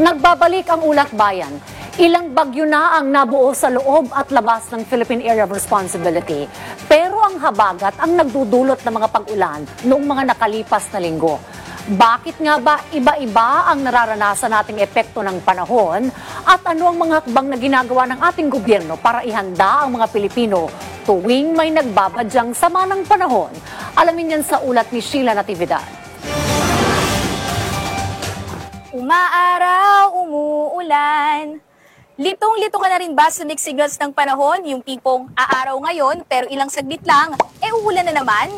Nagbabalik ang Ulat Bayan. Ilang bagyo na ang nabuo sa loob at labas ng Philippine Area of Responsibility. Pero ang habagat ang nagdudulot ng mga pag-ulan noong mga nakalipas na linggo. Bakit nga ba iba-iba ang nararanasan nating epekto ng panahon at ano ang mga hakbang na ginagawa ng ating gobyerno para ihanda ang mga Pilipino tuwing may nagbabadyang sama ng panahon? Alamin yan sa ulat ni Sheila Natividad. Umaaraw, umuulan. Litong-lito ka na rin ba sa mixed signals ng panahon? Yung tipong aaraw ngayon pero ilang saglit lang, uulan na naman?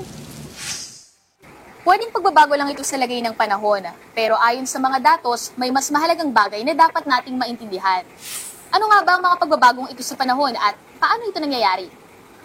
Pwedeng pagbabago lang ito sa lagay ng panahon. Pero ayon sa mga datos, may mas mahalagang bagay na dapat nating maintindihan. Ano nga ba ang mga pagbabagong ito sa panahon at paano ito nangyayari?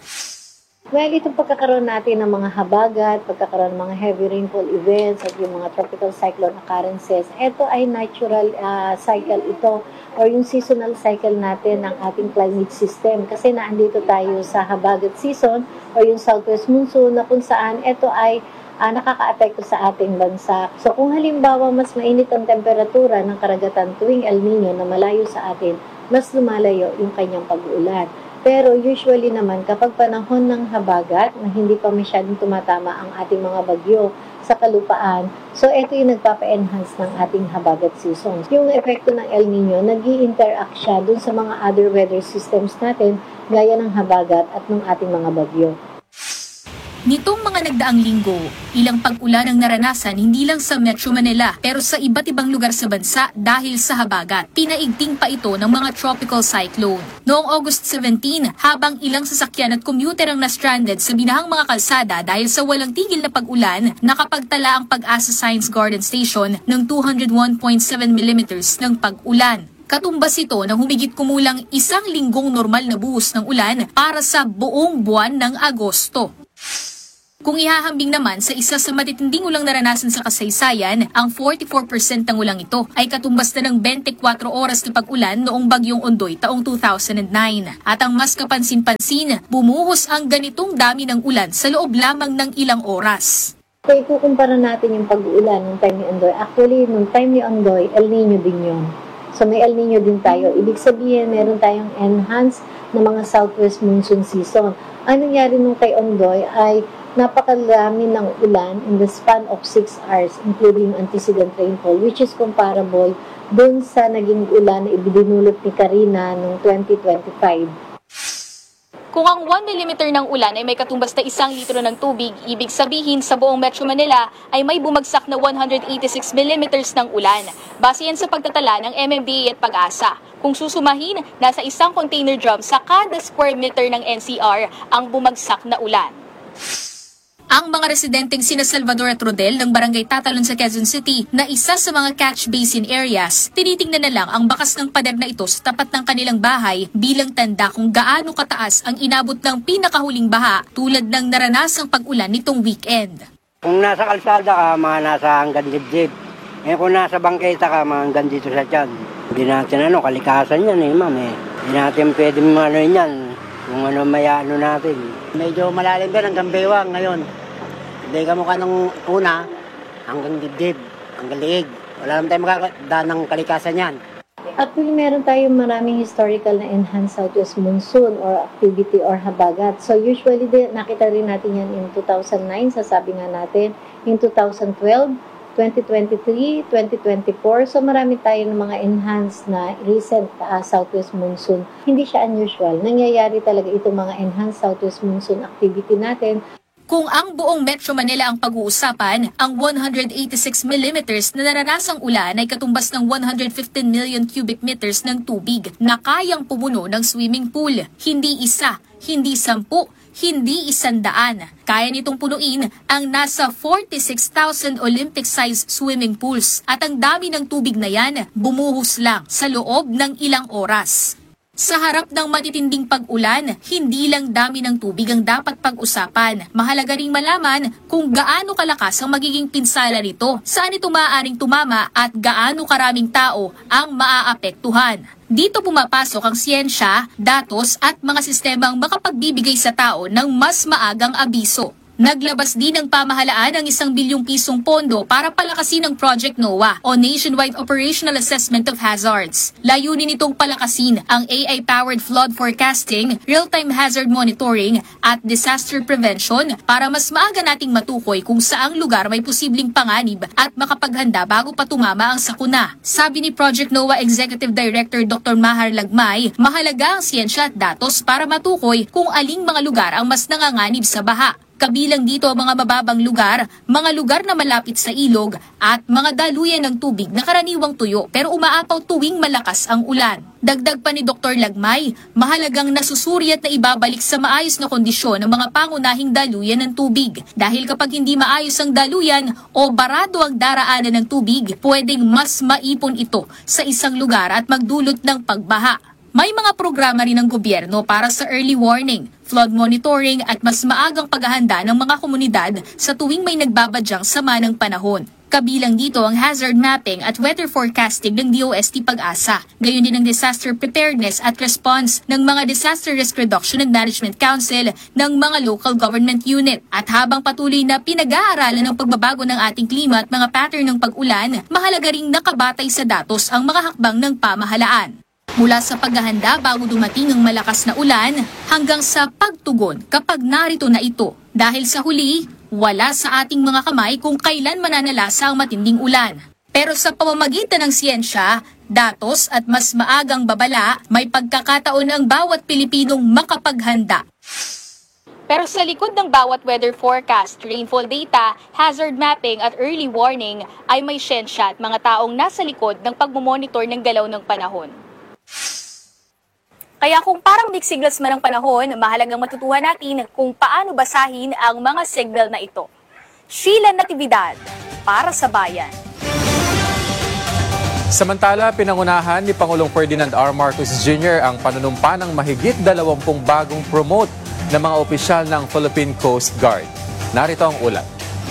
Well, itong pagkakaroon natin ng mga habagat, pagkakaroon ng mga heavy rainfall events at yung mga tropical cyclone occurrences, ito ay natural cycle ito or yung seasonal cycle natin ng ating climate system. Kasi naandito tayo sa habagat season or yung southwest monsoon na kung saan ito ay nakaka-apekto sa ating bansa. So kung halimbawa mas mainit ang temperatura ng karagatan tuwing El Nino na malayo sa atin, mas lumalayo yung kanyang pag-uulan. Pero usually naman kapag panahon ng habagat na hindi pa masyadong tumatama ang ating mga bagyo sa kalupaan, so ito yung nagpapa-enhance ng ating habagat season. Yung epekto ng El Nino, nag-i-interact siya dun sa mga other weather systems natin gaya ng habagat at ng ating mga bagyo. Nitong mga nagdaang linggo, ilang pag-ulan ang naranasan hindi lang sa Metro Manila pero sa iba't ibang lugar sa bansa dahil sa habagat. Pinaigting pa ito ng mga tropical cyclone. Noong August 17, habang ilang sasakyan at commuter ang na-stranded sa binahang mga kalsada dahil sa walang tigil na pag-ulan, nakapagtala ang Pag-asa Science Garden Station ng 201.7 mm ng pag-ulan. Katumbas ito ng humigit kumulang isang linggong normal na buhos ng ulan para sa buong buwan ng Agosto. Kung ihahambing naman sa isa sa matitinding ulang naranasan sa kasaysayan, ang 44% ng ulang ito ay katumbas na ng 24 oras na pag-ulan noong Bagyong Ondoy taong 2009. At ang mas kapansin-pansin, bumuhos ang ganitong dami ng ulan sa loob lamang ng ilang oras. Kung ikukumpara natin yung pag-uulan ng time ni Ondoy, actually, nung time ni Ondoy, El Nino din yun. So may El Nino din tayo. Ibig sabihin, meron tayong enhanced na mga southwest monsoon season. Ang nangyari nung kay Ondoy ay napakarami ng ulan in the span of 6 hours, including antecedent rainfall, which is comparable dun sa naging ulan na ibinulot ni Karina noong 2025. Kung ang 1 mm ng ulan ay may katumbas na 1 litro ng tubig, ibig sabihin sa buong Metro Manila ay may bumagsak na 186 mm ng ulan. Base yan sa pagtatala ng MMDA at Pag-asa. Kung susumahin, nasa isang container drum sa kada square meter ng NCR ang bumagsak na ulan. Ang mga residenteng sina Salvador at Rodel ng Barangay Tatalon sa Quezon City na isa sa mga catch basin areas, tinitingnan na lang ang bakas ng pader na ito sa tapat ng kanilang bahay bilang tanda kung gaano kataas ang inabot ng pinakahuling baha tulad ng naranasang pag-ulan nitong weekend. Kung nasa kalsada ka, mga nasa hanggang dibdib. Kung nasa bangketa ka, mga hanggang dito sa tiyan. Hindi natin kalikasan yan ma'am Hindi natin pwede yan. Kung mayano natin. Medyo malalim din hanggang bewang ngayon. Hindi ka mukha nung una hanggang dibdib, hanggang liig. Wala naman tayo makakadaan ng kalikasan yan. Actually, meron tayong maraming historical na enhanced southwest monsoon or activity or habagat. So usually, nakita rin natin yan in 2009, sasabi nga natin, in 2012, 2023, 2024. So marami tayo ng mga enhanced na recent southwest monsoon. Hindi siya unusual. Nangyayari talaga itong mga enhanced southwest monsoon activity natin. Kung ang buong Metro Manila ang pag-uusapan, ang 186 mm na naranasang ulan ay katumbas ng 115 million cubic meters ng tubig na kayang pumuno ng swimming pool. Hindi isa, hindi 10, hindi 100. Kaya nitong punuin ang nasa 46,000 Olympic-sized swimming pools at ang dami ng tubig na yan bumuhos lang sa loob ng ilang oras. Sa harap ng matitinding pag-ulan, hindi lang dami ng tubig ang dapat pag-usapan. Mahalaga ring malaman kung gaano kalakas ang magiging pinsala nito, saan ito maaaring tumama at gaano karaming tao ang maaapektuhan. Dito pumapasok ang siyensya, datos at mga sistemang makapagbibigay sa tao ng mas maagang abiso. Naglabas din ng pamahalaan ng 1 bilyong pisong pondo para palakasin ang Project NOAA o Nationwide Operational Assessment of Hazards. Layunin nitong palakasin ang AI-powered flood forecasting, real-time hazard monitoring at disaster prevention para mas maaga nating matukoy kung saang lugar may posibleng panganib at makapaghanda bago pa tumama ang sakuna. Sabi ni Project NOAA Executive Director Dr. Mahar Lagmay, mahalaga ang siyensya at datos para matukoy kung aling mga lugar ang mas nanganganib sa baha. Kabilang dito ang mga mababang lugar, mga lugar na malapit sa ilog at mga daluyan ng tubig na karaniwang tuyo pero umaapaw tuwing malakas ang ulan. Dagdag pa ni Dr. Lagmay, mahalagang nasusuri at na ibabalik sa maayos na kondisyon ang mga pangunahing daluyan ng tubig. Dahil kapag hindi maayos ang daluyan o barado ang daraanan ng tubig, pwedeng mas maipon ito sa isang lugar at magdulot ng pagbaha. May mga programa rin ng gobyerno para sa early warning, flood monitoring at mas maagang paghahanda ng mga komunidad sa tuwing may nagbabadyang sama ng panahon. Kabilang dito ang hazard mapping at weather forecasting ng DOST Pag-asa. Gayon din ang disaster preparedness at response ng mga Disaster Risk Reduction and Management Council ng mga local government unit. At habang patuloy na pinag-aaralan ng pagbabago ng ating klima at mga pattern ng pag-ulan, mahalaga ring nakabatay sa datos ang mga hakbang ng pamahalaan. Mula sa paghahanda bago dumating ang malakas na ulan hanggang sa pagtugon kapag narito na ito. Dahil sa huli, wala sa ating mga kamay kung kailan mananalasa ang matinding ulan. Pero sa pamamagitan ng siyensya, datos at mas maagang babala, may pagkakataon ang bawat Pilipinong makapaghanda. Pero sa likod ng bawat weather forecast, rainfall data, hazard mapping at early warning ay may siyensya at mga taong nasa likod ng pagmumonitor ng galaw ng panahon. Kaya kung parang mixed signals man ang panahon, mahalagang matutuhan natin kung paano basahin ang mga signal na ito. Sheila Natividad, para sa Bayan. Samantala, pinangunahan ni Pangulong Ferdinand R. Marcos Jr. ang panunumpa ng mahigit 20 bagong promote na mga opisyal ng Philippine Coast Guard. Narito ang ulat.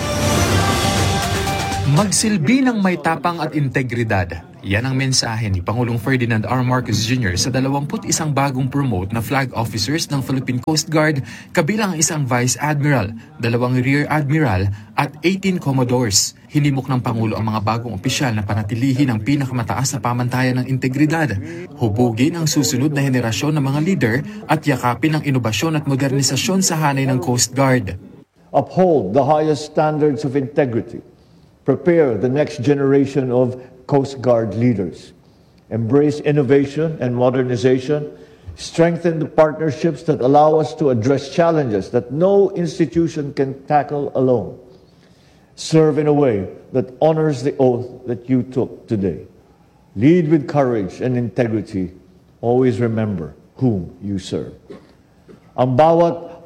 Magsilbi ng may tapang at integridad. Yan ang mensahe ni Pangulong Ferdinand R. Marcos Jr. sa 21 bagong promote na flag officers ng Philippine Coast Guard, kabilang isang Vice Admiral, 2 Rear Admiral at 18 Commodores. Hinimok ng Pangulo ang mga bagong opisyal na panatilihin ang pinakamataas na pamantayan ng integridad, hubugin ang susunod na henerasyon ng mga leader at yakapin ang inobasyon at modernisasyon sa hanay ng Coast Guard. Uphold the highest standards of integrity. Prepare the next generation of Coast Guard leaders. Embrace innovation and modernization. Strengthen the partnerships that allow us to address challenges that no institution can tackle alone. Serve in a way that honors the oath that you took today. Lead with courage and integrity. Always remember whom you serve. Ang bawat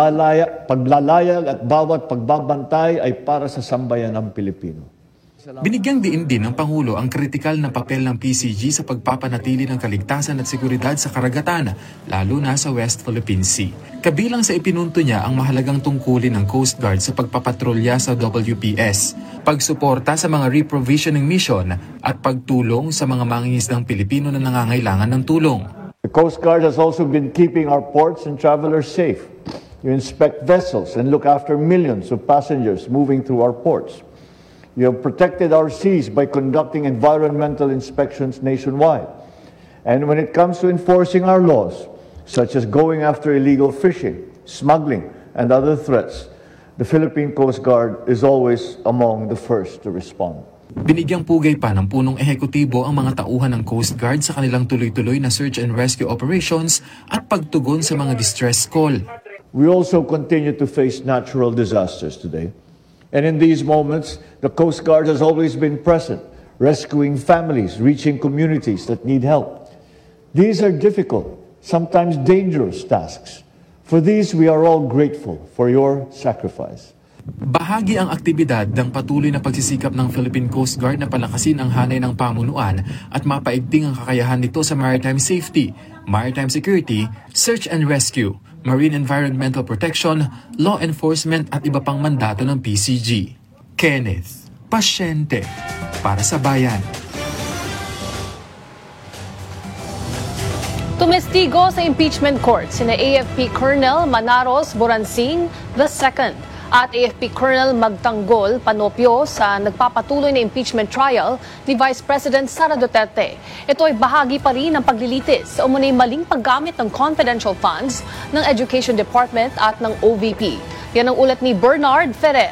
paglalayag at bawat pagbabantay ay para sa sambayan ng Pilipino. Binigyang diin din ng Pangulo ang kritikal na papel ng PCG sa pagpapanatili ng kaligtasan at seguridad sa karagatan, lalo na sa West Philippine Sea. Kabilang sa ipinunto niya ang mahalagang tungkulin ng Coast Guard sa pagpapatrolya sa WPS, pagsuporta sa mga reprovisioning mission at pagtulong sa mga mangingisdang Pilipino na nangangailangan ng tulong. The Coast Guard has also been keeping our ports and travelers safe. You inspect vessels and look after millions of passengers moving through our ports. You have protected our seas by conducting environmental inspections nationwide. And when it comes to enforcing our laws, such as going after illegal fishing, smuggling, and other threats, the Philippine Coast Guard is always among the first to respond. Binigyang pugay pa ng punong ehekutibo ang mga tauhan ng Coast Guard sa kanilang tuloy-tuloy na search and rescue operations at pagtugon sa mga distress call. We also continue to face natural disasters today. And in these moments, the Coast Guard has always been present, rescuing families, reaching communities that need help. These are difficult, sometimes dangerous tasks. For these, we are all grateful for your sacrifice. Bahagi ang aktibidad ng patuloy na pagsisikap ng Philippine Coast Guard na palakasin ang hanay ng pamunuan at mapaigting ang kakayahan nito sa maritime safety, maritime security, search and rescue, marine environmental protection, law enforcement at iba pang mandato ng PCG. Kenneth Pasyente, para sa Bayan. Tumestigo sa impeachment court sina AFP Colonel Manaros Boransing II At AFP Colonel Magtanggol Panopio sa nagpapatuloy na impeachment trial ni Vice President Sara Duterte. Ito ay bahagi pa rin ng paglilitis sa umunay maling paggamit ng confidential funds ng Education Department at ng OVP. Yan ang ulat ni Bernard Ferrer.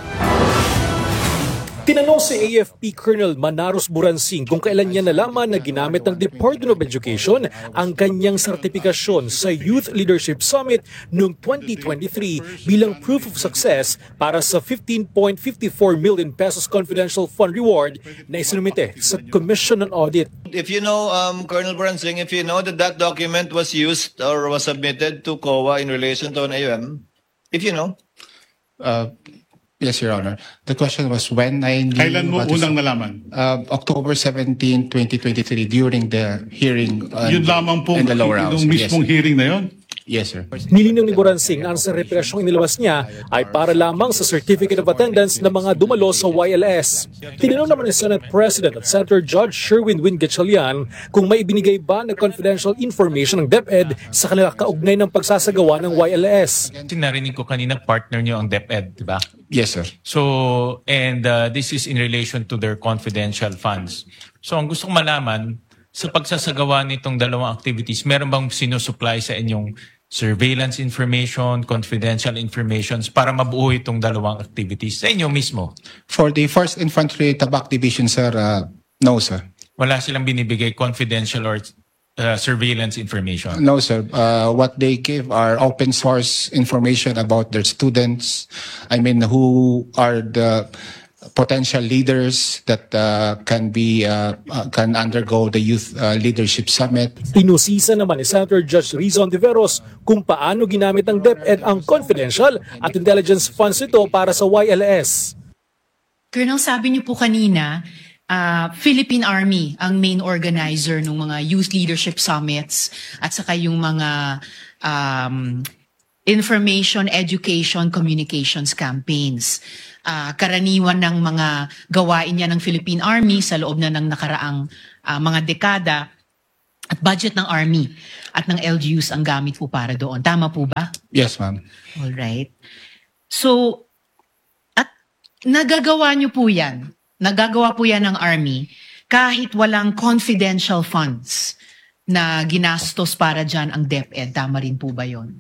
Tinanong si AFP Colonel Manaros Buransing kung kailan niya nalaman na ginamit ng Department of Education ang kanyang sertifikasyon sa Youth Leadership Summit noong 2023 bilang proof of success para sa 15.54 million pesos confidential fund reward na isinumite sa Commission on Audit. If you know, Colonel Buransing, if you know that that document was used or was submitted to COA in relation to an AUM, if you know? Yes, Your Honor. The question was when I knew... Kailan mo unang nalaman? October 17, 2023, during the hearing yun lamang pong, in the lower house. Yung mismong hearing na yun? Yes, sir. Nilinaw ni Buransing na ang sertifikasyon inilabas niya ay para lamang sa Certificate of Attendance ng mga dumalo sa YLS. Tinanong naman ni Senate President at Senator Judge Sherwin Win Gatchalian kung may ibinigay ba na confidential information ng DepEd sa kanila kaugnay ng pagsasagawa ng YLS. Narinig ko kanina partner niyo ang DepEd, di ba? Yes, sir. So, and this is in relation to their confidential funds. So, ang gusto kong malaman, sa pagsasagawa nitong dalawang activities, meron bang sinusupply sa inyong surveillance information, confidential informations para mabuo itong dalawang activities sa inyo mismo? For the 1st Infantry Tabak Division, sir, no, sir. Wala silang binibigay confidential or surveillance information? No, sir. What they give are open source information about their students. I mean, who are the potential leaders that can undergo the Youth Leadership Summit. Inusisa naman ni Senator Judge Rizon Tiveros kung paano ginamit ng DepEd ang confidential at intelligence funds nito para sa YLS. Colonel, sabi niyo po kanina, Philippine Army ang main organizer ng mga Youth Leadership Summits at saka yung mga information, education, communications campaigns. Karaniwan ng mga gawain niya ng Philippine Army sa loob na ng nakaraang mga dekada at budget ng Army at ng LGUs ang gamit po para doon. Tama po ba? Yes, ma'am. All right. So, at nagagawa niyo po yan. Nagagawa po yan ng Army kahit walang confidential funds na ginastos para dyan ang DepEd. Tama rin po ba yun?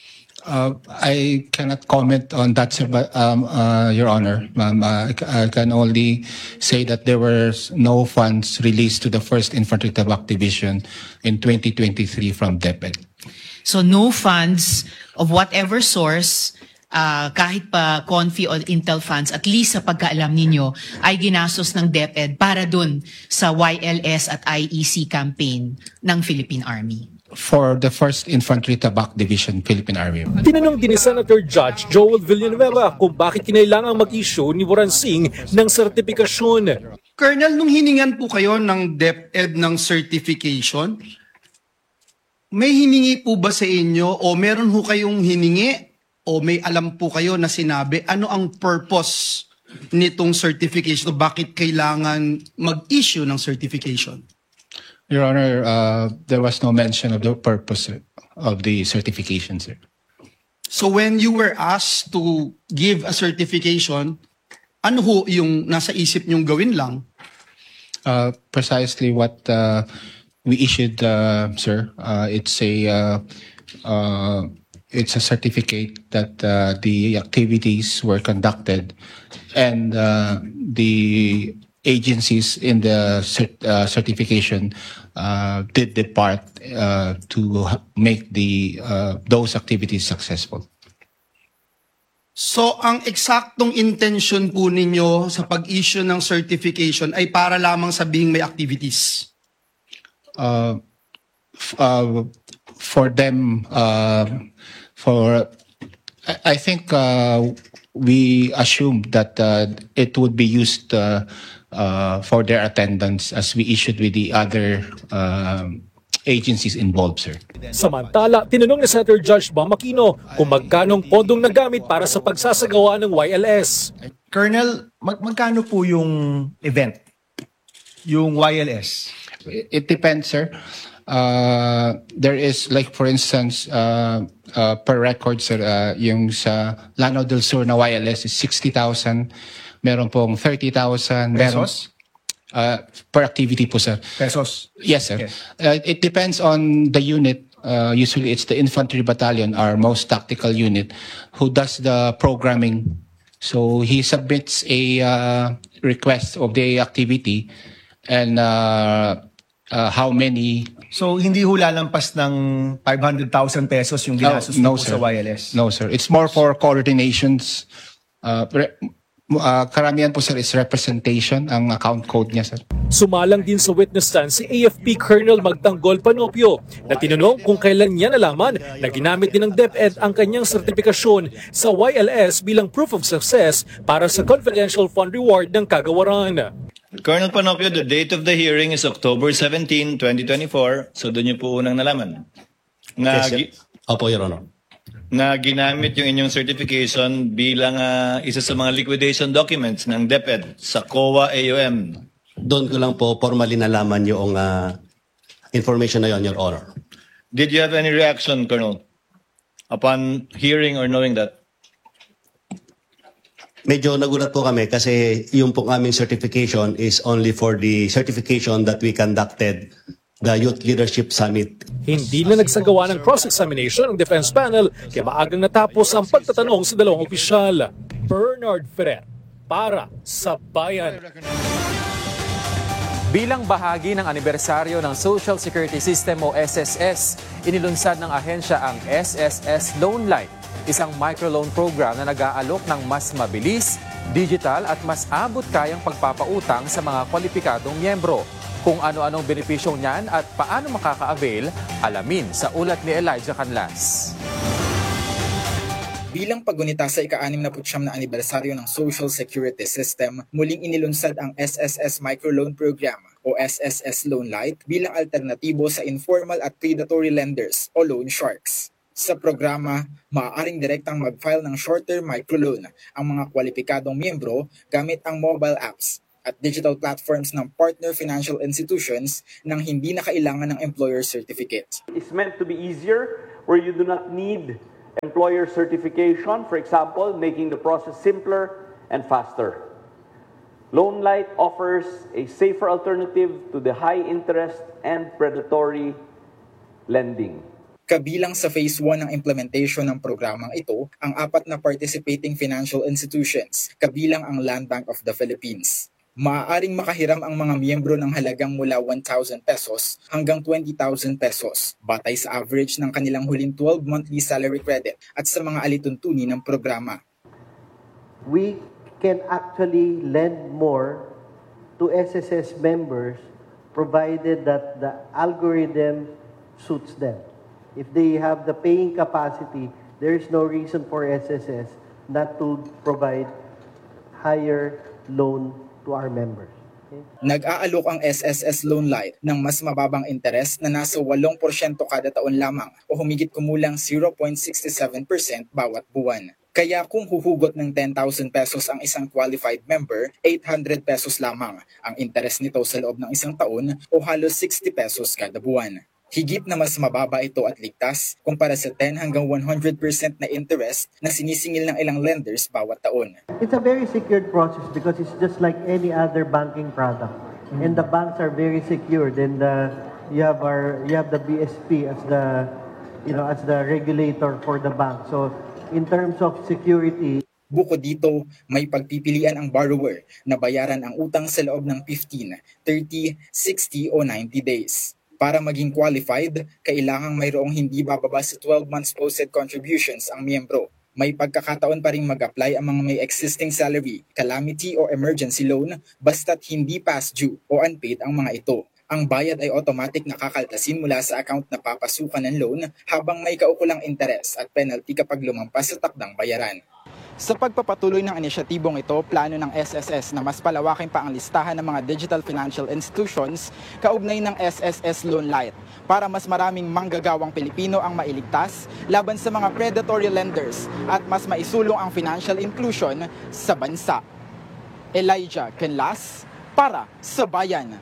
I cannot comment on that, sir, but, Your Honor. I can only say that there were no funds released to the 1st Infantry Tabak Division in 2023 from DepEd. So no funds of whatever source, kahit pa Confi or Intel funds, at least sa pagkaalam ninyo, ay ginastos ng DepEd para dun sa YLS at IEC campaign ng Philippine Army. For the 1st Infantry Tabak Division, Philippine Army. Tinanong din ni Senator Judge Joel Villanueva kung bakit kinailangang mag-issue ni Buransing ng sertifikasyon. Colonel, nung hiningan po kayo ng DepEd ng certification, may hiningi po ba sa inyo o meron ho kayong hiningi o may alam po kayo na sinabi ano ang purpose nitong certification o bakit kailangan mag-issue ng certification? Your Honor, there was no mention of the purpose of the certification, sir. So when you were asked to give a certification, ano ho yung nasa isip niyong gawin lang? Precisely what we issued, sir. It's a certificate that the activities were conducted and the agencies in the certification did their part to make those activities successful. So ang eksaktong intention po ninyo sa pag-issue ng certification ay para lamang sabihing may activities? For them, I think we assumed that it would be used for their attendance as we issued with the other agencies involved, sir. Samantala, tinanong ni Senator Judge Bam Aquino kung magkanong pondong nagamit para sa pagsasagawa ng YLS. Colonel, magkano po yung event? Yung YLS? It depends, sir. There is, like for instance, per record, sir, yung sa Lanao del Sur na YLS is 60,000. Meron pong 30,000. Pesos? Per activity po, sir. Pesos? Yes, sir. Yes. It depends on the unit. Usually it's the infantry battalion, our most tactical unit, who does the programming. So he submits a request of the activity and how many. So hindi ho lalampas ng 500,000 pesos yung ginastos No, po sa sir. YLS? No, sir. It's more for coordinations. Karamihan po, sir, is representation ang account code niya, sir. Sumalang din sa witness stand si AFP Colonel Magtanggol Panopio na tinanong kung kailan niya nalaman na ginamit din ng DepEd ang kanyang sertifikasyon sa YLS bilang proof of success para sa confidential fund reward ng kagawaran. Colonel Panopio, the date of the hearing is October 17, 2024. So doon niyo po unang nalaman na, Opo, Your Honor. na ginamit yung inyong certification bilang isa sa mga liquidation documents ng DepEd sa COA AUM. Doon ko lang po formally nalaman yung information na yon, Your Honor. Did you have any reaction, Colonel, upon hearing or knowing that? Medyo nagulat po kami kasi yung pong aming certification is only for the certification that we conducted the Youth Leadership Summit. Hindi na nagsagawa ng cross-examination ng defense panel kaya maagang natapos ang pagtatanong sa dalawang opisyal. Bernard Ferrer para sa Bayan. Bilang bahagi ng anibersaryo ng Social Security System o SSS, inilunsad ng ahensya ang SSS Loan Light, isang microloan program na nag-aalok ng mas mabilis, digital at mas abot kayang pagpapautang sa mga kwalipikadong miyembro. Kung ano-anong benepisyo niyan at paano makaka-avail, alamin sa ulat ni Elijah Canlas. Bilang paggunita sa ika-69 na anibersaryo ng Social Security System, muling inilunsad ang SSS Microloan Program o SSS Loan Light bilang alternatibo sa informal at predatory lenders o loan sharks. Sa programa, maaaring direktang mag-file ng short-term microloan ang mga kwalipikadong miyembro gamit ang mobile apps at digital platforms ng partner financial institutions nang hindi na kailangan ng employer certificate. It's meant to be easier where you do not need employer certification, for example, making the process simpler and faster. Loan Light offers a safer alternative to the high interest and predatory lending. Kabilang sa Phase 1 ng implementation ng programang ito ang 4 na participating financial institutions, kabilang ang Land Bank of the Philippines. Maaaring makahiram ang mga miyembro ng halagang mula 1,000 pesos hanggang 20,000 pesos, batay sa average ng kanilang huling 12 monthly salary credit at sa mga alituntunin ng programa. We can actually lend more to SSS members provided that the algorithm suits them. If they have the paying capacity, there is no reason for SSS not to provide higher loan to our members. Okay? Nag-aalok ang SSS Loan Light ng mas mababang interes na nasa 8% kada taon lamang o humigit kumulang 0.67% bawat buwan. Kaya kung huhugot ng 10,000 pesos ang isang qualified member, 800 pesos lamang ang interes nito sa loob ng isang taon o halos 60 pesos kada buwan. Higit na mas mababa ito at ligtas kumpara sa 10 hanggang 100% na interest na sinisingil ng ilang lenders bawat taon. It's a very secured process because it's just like any other banking product. And the banks are very secured, and you have the BSP as the regulator for the bank. So in terms of security, bukod dito, may pagpipilian ang borrower na bayaran ang utang sa loob ng 15, 30, 60 o 90 days. Para maging qualified, kailangang mayroong hindi bababa sa 12 months posted contributions ang miyembro. May pagkakataon pa rin mag-apply ang mga may existing salary, calamity o emergency loan basta't hindi past due o unpaid ang mga ito. Ang bayad ay automatic na kakaltasin mula sa account na papasukan ng loan habang may kaukulang interes at penalty kapag lumampas sa takdang bayaran. Sa pagpapatuloy ng inisyatibong ito, plano ng SSS na mas palawakin pa ang listahan ng mga digital financial institutions kaugnay ng SSS Loan Light para mas maraming manggagawang Pilipino ang mailigtas laban sa mga predatory lenders at mas maisulong ang financial inclusion sa bansa. Elijah Canlas para sa Bayan.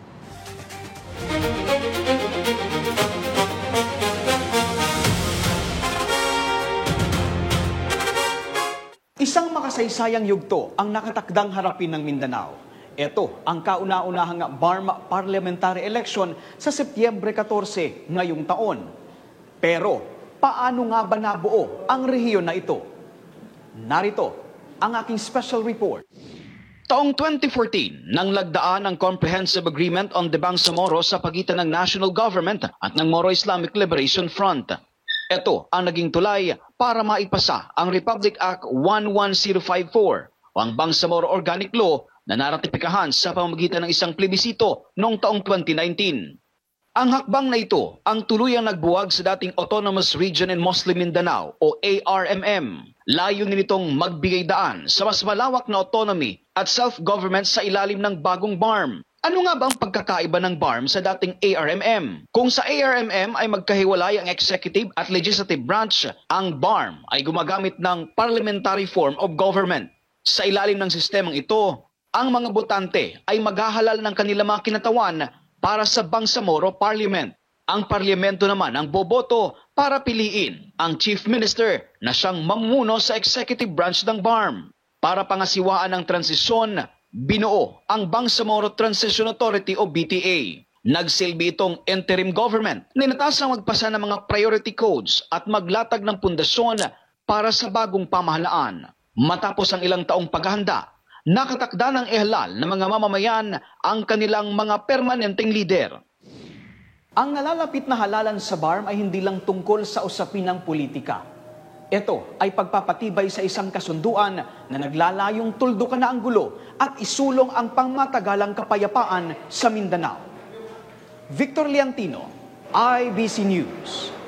makasaysayang yugto ang nakatakdang harapin ng Mindanao. Ito ang kauna-unahang BARM parliamentary election sa Setyembre 14 ngayong taon. Pero paano nga ba nabuo ang rehiyon na ito? Narito ang aking special report. Taong 2014, nang lagdaan ang Comprehensive Agreement on the Bangsamoro sa pagitan ng National Government at ng Moro Islamic Liberation Front. Ito ang naging tulay para maipasa ang Republic Act 11054 o ang Bangsamoro Organic Law na naratipikahan sa pamamagitan ng isang plebisito noong taong 2019. Ang hakbang na ito ang tuluyang nagbuwag sa dating Autonomous Region in Muslim Mindanao o ARMM. Layunin nitong magbigay daan sa mas malawak na autonomy at self-government sa ilalim ng bagong BARM. Ano nga ba ang pagkakaiba ng BARM sa dating ARMM? Kung sa ARMM ay magkahiwalay ang executive at legislative branch, ang BARM ay gumagamit ng parliamentary form of government. Sa ilalim ng sistemang ito, ang mga botante ay maghahalal ng kanilang mga kinatawan para sa Bangsamoro Parliament. Ang parlamento naman ang boboto para piliin ang Chief Minister na siyang mamumuno sa executive branch ng BARM. Para pangasiwaan ng transisyon, binuo ang Bangsamoro Transition Authority o BTA. Nagsilbi itong interim government na inatasang magpasa ng mga priority codes at maglatag ng pundasyon para sa bagong pamahalaan. Matapos ang ilang taong paghahanda, nakatakda ng ihalal ng mga mamamayan ang kanilang mga permanenteng lider. Ang nalalapit na halalan sa BARM ay hindi lang tungkol sa usapin ng politika. Ito ay pagpapatibay sa isang kasunduan na naglalayong tuldukan na ang gulo at isulong ang pangmatagalang kapayapaan sa Mindanao. Victor Liantino, IBC News.